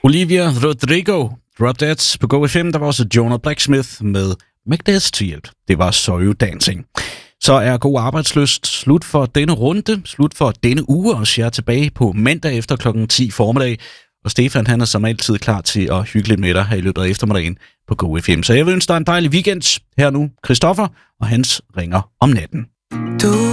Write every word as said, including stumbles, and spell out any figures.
Olivia Rodrigo, Drop Dead på Go F M. Der var også Jonah Blacksmith med Magdas til hjælp. Det var Soyo Dancing. Så er god arbejdsløst slut for denne runde, slut for denne uge, og jeg er tilbage på mandag efter klokken ti formiddag. Og Stefan, han er som altid klar til at hygge lidt med dig her i løbet af eftermiddagen på Go F M. Så jeg vil ønske dig en dejlig weekend. Her nu, Christoffer, og hans ringer om natten. Du